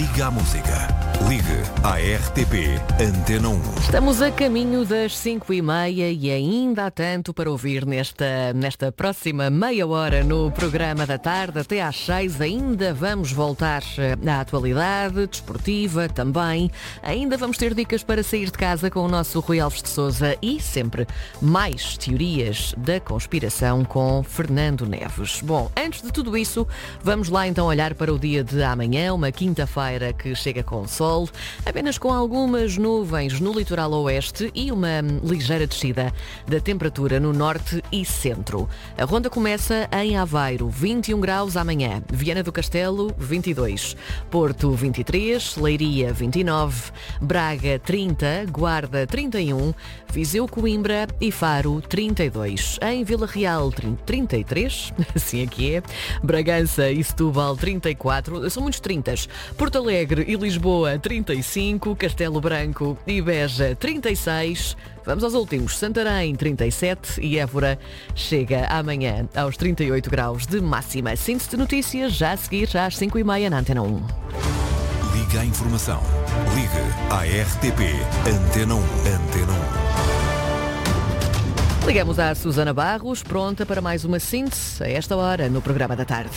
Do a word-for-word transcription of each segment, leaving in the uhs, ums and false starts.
Liga à música. Ligue à R T P Antena um. Estamos a caminho das cinco e meia e ainda há tanto para ouvir nesta, nesta próxima meia hora no programa da tarde. Até às seis ainda vamos voltar à atualidade desportiva também. Ainda vamos ter dicas para sair de casa com o nosso Rui Alves de Sousa e sempre mais teorias da conspiração com Fernando Neves. Bom, antes de tudo isso, vamos lá então olhar para o dia de amanhã, uma quinta-feira que chega com sol, apenas com algumas nuvens no litoral oeste e uma ligeira descida da temperatura no norte e centro. A ronda começa em Aveiro, vinte e um graus amanhã, Viana do Castelo, vinte e dois, Porto, vinte e três, Leiria, vinte e nove, Braga, trinta, Guarda, trinta e um, Viseu, Coimbra e Faro, trinta e dois. Em Vila Real, trinta e três, assim aqui é, Bragança e Setúbal, trinta e quatro, são muitos trintas, Porto Alegre e Lisboa, trinta e cinco, Castelo Branco e Beja, trinta e seis, vamos aos últimos, Santarém, trinta e sete e Évora chega amanhã aos trinta e oito graus de máxima. Síntese de notícias já a seguir, já às cinco e meia na Antena um. Liga à informação. Ligue à R T P Antena um. Antena um. Ligamos à Susana Barros, pronta para mais uma síntese a esta hora no programa da tarde.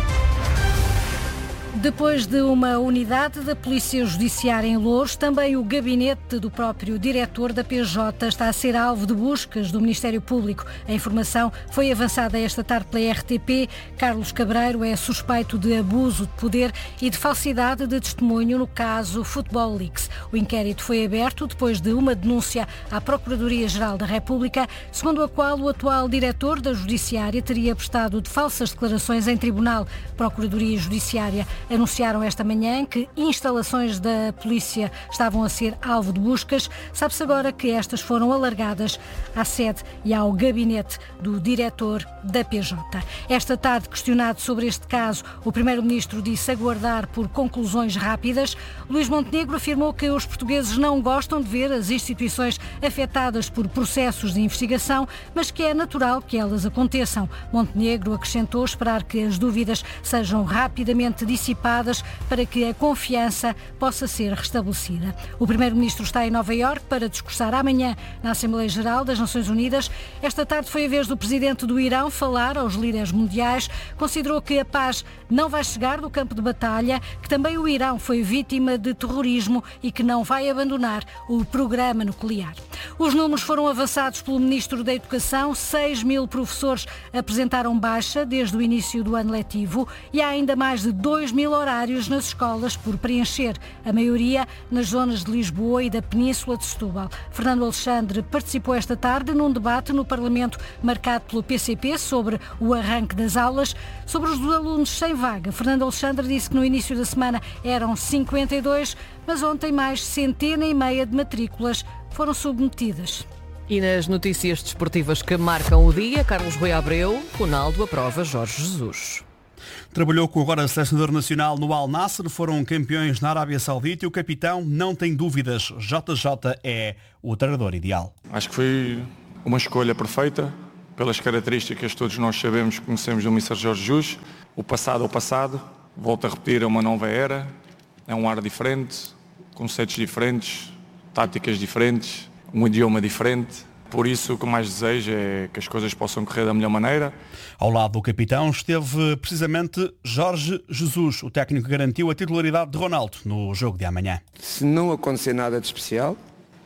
Depois de uma unidade da Polícia Judiciária em Louros, também o gabinete do próprio diretor da P J está a ser alvo de buscas do Ministério Público. A informação foi avançada esta tarde pela R T P. Carlos Cabreiro é suspeito de abuso de poder e de falsidade de testemunho no caso Football Leaks. O inquérito foi aberto depois de uma denúncia à Procuradoria-Geral da República, segundo a qual o atual diretor da Judiciária teria prestado de falsas declarações em tribunal. Procuradoria Judiciária anunciaram esta manhã que instalações da polícia estavam a ser alvo de buscas. Sabe-se agora que estas foram alargadas à sede e ao gabinete do diretor da P J. Esta tarde, questionado sobre este caso, o primeiro-ministro disse aguardar por conclusões rápidas. Luís Montenegro afirmou que os portugueses não gostam de ver as instituições afetadas por processos de investigação, mas que é natural que elas aconteçam. Montenegro acrescentou esperar que as dúvidas sejam rapidamente dissipadas para que a confiança possa ser restabelecida. O primeiro-ministro está em Nova Iorque para discursar amanhã na Assembleia Geral das Nações Unidas. Esta tarde foi a vez do presidente do Irão falar aos líderes mundiais. Considerou que a paz não vai chegar do campo de batalha, que também o Irão foi vítima de terrorismo e que não vai abandonar o programa nuclear. Os números foram avançados pelo ministro da Educação. seis mil professores apresentaram baixa desde o início do ano letivo e há ainda mais de dois mil horários nas escolas por preencher, a maioria nas zonas de Lisboa e da Península de Setúbal. Fernando Alexandre participou esta tarde num debate no Parlamento marcado pelo P C P sobre o arranque das aulas. Sobre os alunos sem vaga, Fernando Alexandre disse que no início da semana eram cinquenta e dois, mas ontem mais centena e meia de matrículas foram submetidas. E nas notícias desportivas que marcam o dia, Carlos Rui Abreu, Ronaldo aprova Jorge Jesus. Trabalhou com o agora selecionador nacional no Al Nassr, foram campeões na Arábia Saudita e o capitão não tem dúvidas, J J é o treinador ideal. Acho que foi uma escolha perfeita, pelas características que todos nós sabemos, conhecemos do mister Jorge Jesus. O passado é o passado, volto a repetir, é uma nova era, é um ar diferente, conceitos diferentes, táticas diferentes, um idioma diferente. Por isso, o que mais desejo é que as coisas possam correr da melhor maneira. Ao lado do capitão esteve precisamente Jorge Jesus, o técnico que garantiu a titularidade de Ronaldo no jogo de amanhã. Se não acontecer nada de especial,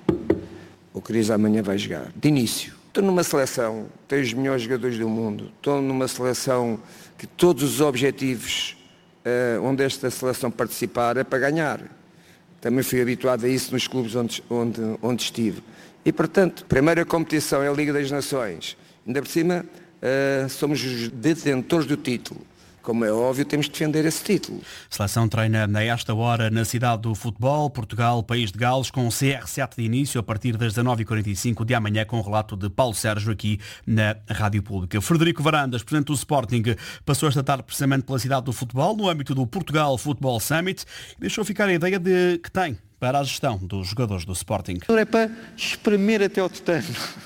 o Cris amanhã vai jogar. De início. Estou numa seleção, tenho os melhores jogadores do mundo. Estou numa seleção que todos os objetivos uh, onde esta seleção participar é para ganhar. Também fui habituado a isso nos clubes onde, onde, onde estive. E, portanto, primeira competição é a Liga das Nações. Ainda por cima, uh, somos os detentores do título. Como é óbvio, temos de defender esse título. A seleção treina a esta hora na cidade do futebol, Portugal, País de Gales, com o C R sete de início a partir das dezanove e quarenta e cinco de amanhã, com o relato de Paulo Sérgio aqui na Rádio Pública. Frederico Varandas, presidente do Sporting, passou esta tarde precisamente pela cidade do futebol, no âmbito do Portugal Football Summit, e deixou ficar a ideia de que tem para a gestão dos jogadores do Sporting. É para espremer até ao tutano.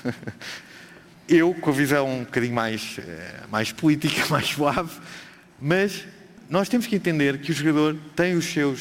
Eu, com a visão um bocadinho mais, mais política, mais suave, mas nós temos que entender que o jogador tem os seus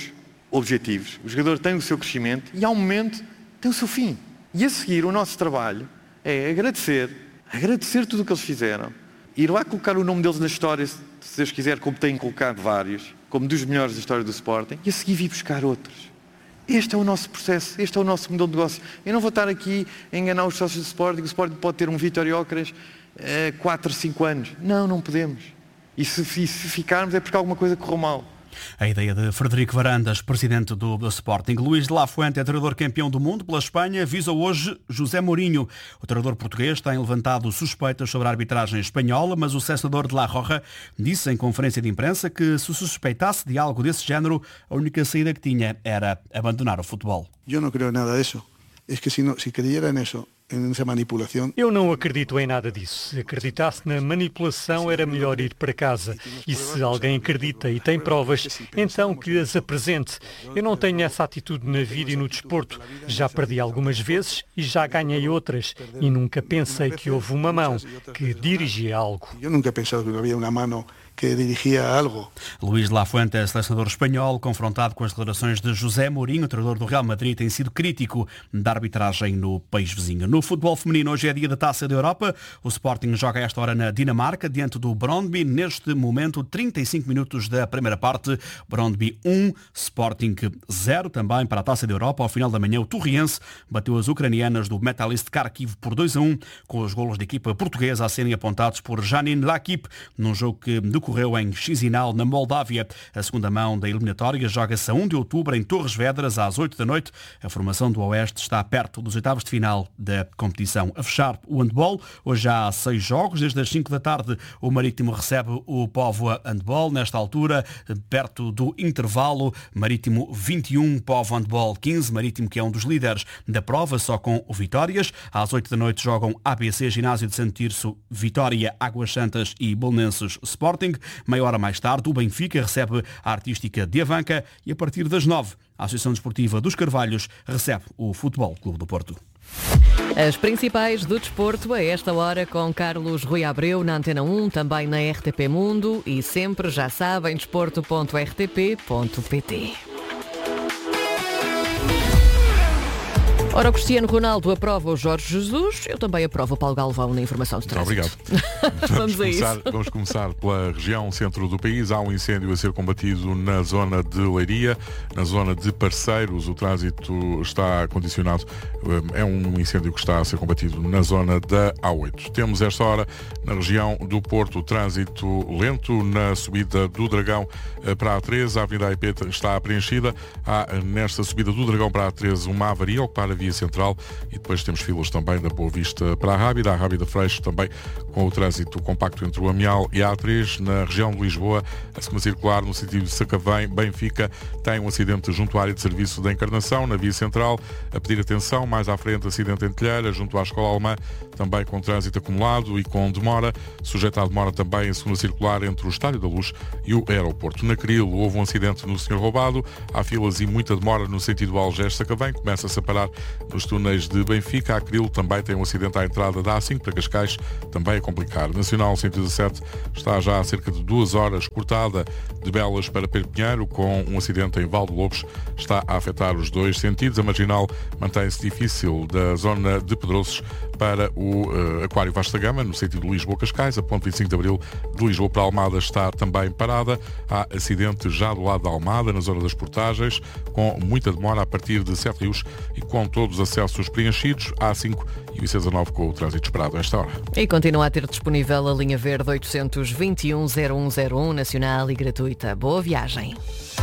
objetivos, o jogador tem o seu crescimento e, ao momento, tem o seu fim. E a seguir, o nosso trabalho é agradecer, agradecer tudo o que eles fizeram, ir lá colocar o nome deles na história, se Deus quiser, como têm colocado vários, como dos melhores da história do Sporting, e a seguir vir buscar outros. Este é o nosso processo, este é o nosso modelo de negócio. Eu não vou estar aqui a enganar os sócios do Sporting, o Sporting pode ter um Vítor Gyökeres há quatro, cinco anos. Não, não podemos. E se, se ficarmos é porque alguma coisa correu mal. A ideia de Frederico Varandas, presidente do, do Sporting. Luís de la Fuente é treinador campeão do mundo pela Espanha, visa hoje José Mourinho. O treinador português tem levantado suspeitas sobre a arbitragem espanhola, mas o cessador de La Roja disse em conferência de imprensa que se suspeitasse de algo desse género, a única saída que tinha era abandonar o futebol. Eu não creio em nada disso. É que se, não, se creyera nisso, nessa manipulação... Eu não acredito em nada disso. Se acreditasse na manipulação, era melhor ir para casa. E se alguém acredita e tem provas, então que as apresente. Eu não tenho essa atitude na vida e no desporto. Já perdi algumas vezes e já ganhei outras. E nunca pensei que houve uma mão que dirigia algo. Eu nunca pensei que havia uma mão que dirigia algo. Luís de la Fuente é selecionador espanhol, confrontado com as declarações de José Mourinho, treinador do Real Madrid, tem sido crítico da arbitragem no país vizinho. No futebol feminino, hoje é dia da Taça da Europa. O Sporting joga a esta hora na Dinamarca, diante do Brøndby. Neste momento, trinta e cinco minutos da primeira parte. Brøndby um, Sporting zero, também para a Taça da Europa. Ao final da manhã, o Torriense bateu as ucranianas do Metalist Kharkiv por dois a um, com os golos da equipa portuguesa a serem apontados por Janine Lakip, num jogo que decorreu em Chisinau, na Moldávia. A segunda mão da eliminatória joga-se a primeiro de outubro em Torres Vedras, às oito da noite. A formação do Oeste está perto dos oitavos de final da competição. A fechar o handball, hoje há seis jogos. Desde as cinco da tarde, o Marítimo recebe o Póvoa Handball. Nesta altura, perto do intervalo, Marítimo vinte e um, Póvoa Handball quinze. Marítimo, que é um dos líderes da prova, só com vitórias. Às oito da noite jogam A B C, Ginásio de Santo Tirso, Vitória, Águas Santas e Belenenses Sporting. Meia hora mais tarde, o Benfica recebe a Artística de Avanca e a partir das nove, a Associação Desportiva dos Carvalhos recebe o Futebol Clube do Porto. As principais do desporto a esta hora com Carlos Rui Abreu na Antena um, também na R T P Mundo e sempre, já sabem, desporto ponto r t p ponto p t. Ora, o Cristiano Ronaldo aprova o Jorge Jesus, eu também aprovo o Paulo Galvão na informação de trânsito. Obrigado. Vamos, vamos, a começar, isso. vamos começar pela região centro do país. Há um incêndio a ser combatido na zona de Leiria, na zona de Parceiros. O trânsito está condicionado. É um incêndio que está a ser combatido na zona da A oito. Temos esta hora na região do Porto trânsito lento na subida do Dragão para a A treze. A Avenida Aipê está preenchida. Há nesta subida do Dragão para a A treze uma avaria a ocupar a via central e depois temos filas também da Boa Vista para a Rábida, a Rábida Freixo também com o trânsito compacto entre o Amial e a A três. Na região de Lisboa, a segunda circular no sentido de Sacavém, Benfica, tem um acidente junto à área de serviço da Encarnação, na via central, a pedir atenção. Mais à frente, acidente em Telheira, junto à Escola Alemã, também com trânsito acumulado e com demora, sujeita à demora também a segunda circular entre o Estádio da Luz e o aeroporto. Na Cril houve um acidente no Senhor Roubado, há filas e muita demora no sentido Algés-Sacavém, começa-se a parar nos túneis de Benfica. A Cril também tem um acidente à entrada da A cinco para Cascais, também a complicar. Nacional cento e dezassete está já há cerca de duas horas cortada de Belas para Perpinheiro, com um acidente em Val de Lobos, está a afetar os dois sentidos. A marginal mantém-se difícil da zona de Pedroços para o uh, Aquário Vasta Gama, no sentido de Lisboa-Cascais. A ponte vinte e cinco de Abril de Lisboa para Almada está também parada. Há acidente já do lado da Almada, na zona das portagens, com muita demora a partir de Sete Rios e com todos os acessos preenchidos. A A cinco e o I C dezanove com o trânsito esperado a esta hora. E continua a ter disponível a linha verde oitocentos e vinte e um, zero um zero um, nacional e gratuita. Boa viagem.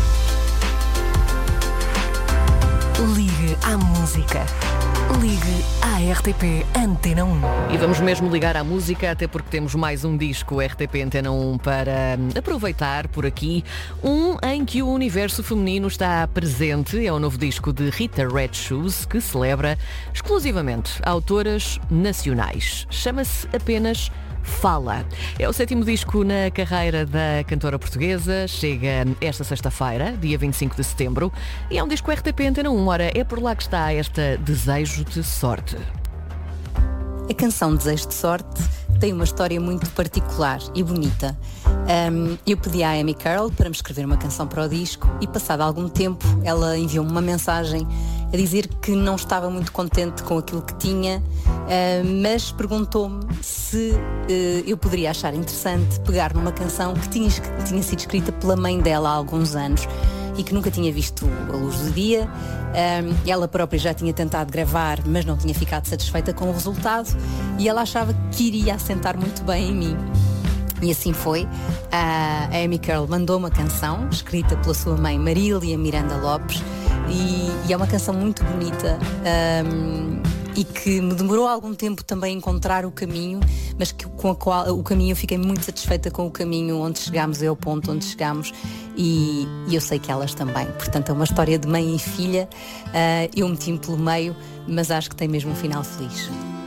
Ligue à música. Ligue à R T P Antena um. E vamos mesmo ligar à música, até porque temos mais um disco R T P Antena um para aproveitar por aqui. Um em que o universo feminino está presente. É o novo disco de Rita Red Shoes, que celebra exclusivamente autoras nacionais. Chama-se apenas Fala. É o sétimo disco na carreira da cantora portuguesa. Chega esta sexta-feira, dia vinte e cinco de setembro. E é um disco R T P Antena um. Ora, é por lá que está esta Desejo de Sorte. A canção Desejo de Sorte tem uma história muito particular e bonita. Um, eu pedi à Amy Carroll para me escrever uma canção para o disco e, passado algum tempo, ela enviou-me uma mensagem a dizer que não estava muito contente com aquilo que tinha, uh, mas perguntou-me se uh, eu poderia achar interessante pegar numa canção que tinha, que tinha sido escrita pela mãe dela há alguns anos e que nunca tinha visto a luz do dia. Um, ela própria já tinha tentado gravar, mas não tinha ficado satisfeita com o resultado e ela achava que iria assentar muito bem em mim. E assim foi. A Amy Carroll mandou uma canção escrita pela sua mãe Marília Miranda Lopes e, e é uma canção muito bonita um, e que me demorou algum tempo também a encontrar o caminho, mas que, com a qual, o caminho eu fiquei muito satisfeita com o caminho onde chegámos, é o ponto onde chegámos e, e eu sei que elas também. Portanto, é uma história de mãe e filha. Uh, eu meti-me pelo meio, mas acho que tem mesmo um final feliz.